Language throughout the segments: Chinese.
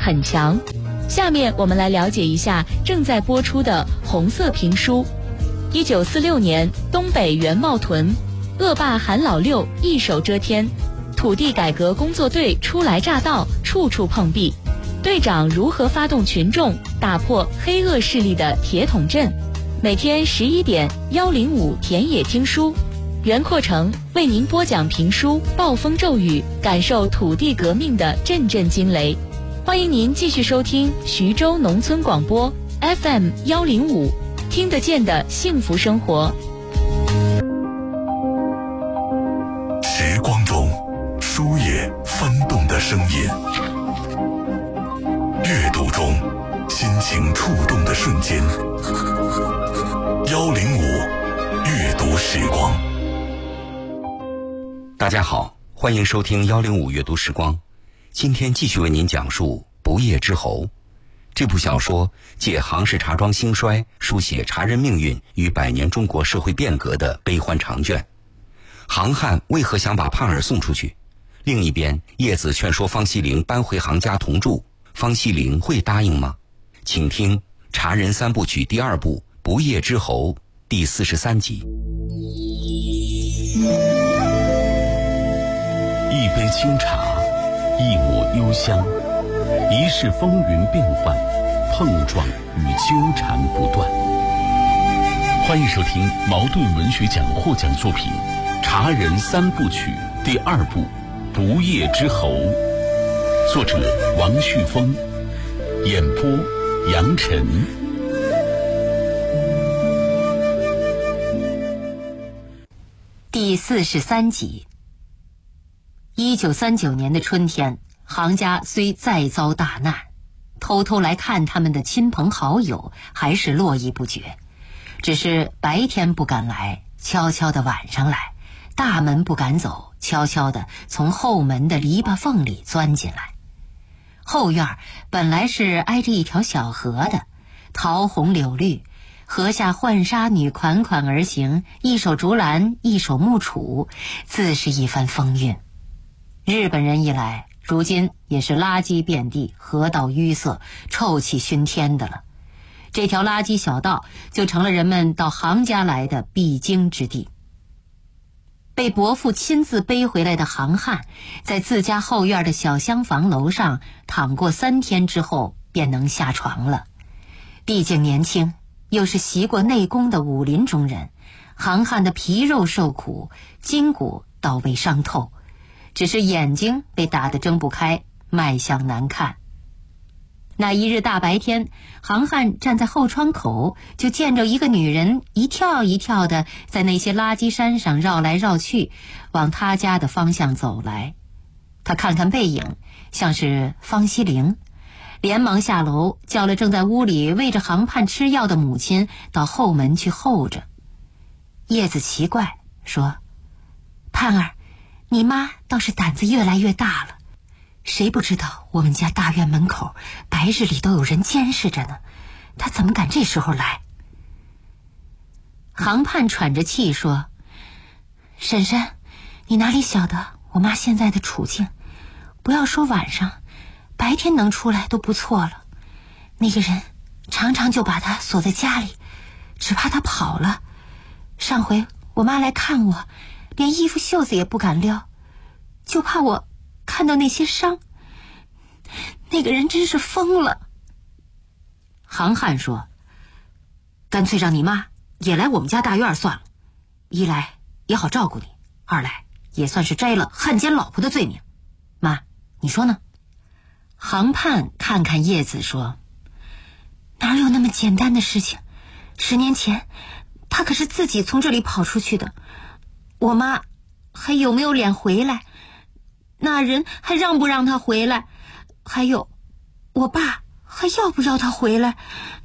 很强。下面我们来了解一下正在播出的红色评书。1946年，东北袁茂屯，恶霸韩老六一手遮天，土地改革工作队初来乍到，处处碰壁。队长如何发动群众，打破黑恶势力的铁桶阵？每天11点105田野听书，袁阔成为您播讲评书《暴风骤雨》，感受土地革命的阵阵惊雷。欢迎您继续收听徐州农村广播 FM 105，听得见的幸福生活。 时光中书页翻动的声音，阅读中心情触动的瞬间。105阅读时光。 大家好，欢迎收听105阅读时光。今天继续为您讲述《不夜之侯》这部小说，借杭氏茶庄兴衰，书写茶人命运与百年中国社会变革的悲欢长卷。杭汉为何想把盼儿送出去？另一边，叶子劝说方希龄搬回杭家同住，方希龄会答应吗？请听《茶人三部曲》第2部《不夜之侯》第43集。 一杯清茶，一抹幽香，一世风云变幻，碰撞与纠缠不断。欢迎收听茅盾文学奖获奖作品《茶人三部曲》第2部《不夜之侯》，作者王旭峰，演播杨晨。 第43集。1939年的春天，杭家虽再遭大难，偷偷来看他们的亲朋好友还是络绎不绝，只是白天不敢来，悄悄的晚上来，大门不敢走，悄悄的从后门的篱笆缝里钻进来。后院本来是挨着一条小河的，桃红柳绿，河下浣纱女款款而行，一手竹篮，一手木杵，自是一番风韵。日本人一来，如今也是垃圾遍地，河道淤塞，臭气熏天的了。这条垃圾小道就成了人们到杭家来的必经之地。被伯父亲自背回来的杭汉，在自家后院的小厢房楼上躺过3天之后，便能下床了。毕竟年轻，又是习过内功的武林中人，杭汉的皮肉受苦，筋骨倒未伤透，只是眼睛被打得睁不开，脉象难看。那一日大白天，杭汉站在后窗口，就见着一个女人一跳一跳的在那些垃圾山上绕来绕去，往他家的方向走来。他看看背影，像是方希龄，连忙下楼叫了正在屋里喂着杭盼吃药的母亲到后门去候着。叶子奇怪说：“盼儿，你妈倒是胆子越来越大了，谁不知道我们家大院门口白日里都有人监视着呢，她怎么敢这时候来？”杭盼喘着气说：“婶婶，你哪里晓得我妈现在的处境？不要说晚上，白天能出来都不错了。那个人常常就把她锁在家里，只怕她跑了。上回我妈来看我，连衣服袖子也不敢撩，就怕我看到那些伤。那个人真是疯了。”杭汉说：“干脆让你妈也来我们家大院算了，一来也好照顾你，二来也算是摘了汉奸老婆的罪名。妈，你说呢？”杭盼看看叶子说：“哪有那么简单的事情？10年前他可是自己从这里跑出去的，我妈还有没有脸回来？那人还让不让他回来？还有我爸还要不要他回来？”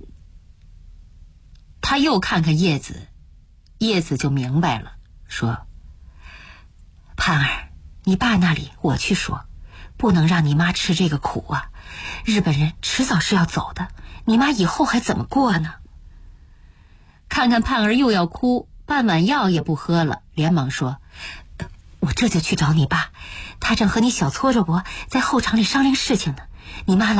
他又看看叶子，叶子就明白了，说：“盼儿，你爸那里我去说，不能让你妈吃这个苦啊，日本人迟早是要走的，你妈以后还怎么过呢？”看看盼儿又要哭，半碗药也不喝了，连忙说：“我这就去找你爸，他正和你小搓着我在后场里商量事情呢，你妈